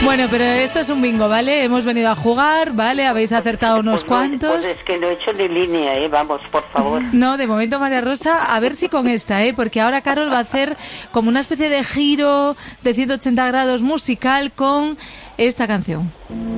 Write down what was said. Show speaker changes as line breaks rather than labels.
Bueno, pero esto es un bingo, ¿vale? Hemos venido a jugar, ¿vale? Habéis acertado unos cuantos.
Pues es que no he hecho ni línea, vamos, por favor.
No, de momento, María Rosa, a ver si con esta, porque ahora Carol va a hacer como una especie de giro de 180 grados musical con esta canción.